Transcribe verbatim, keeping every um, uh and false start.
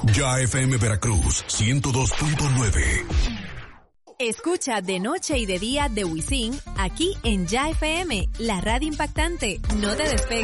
Ya F M Veracruz, ciento dos punto nueve. Escucha de noche y de día de Wisin aquí en Ya F M, la radio impactante. No te despegues.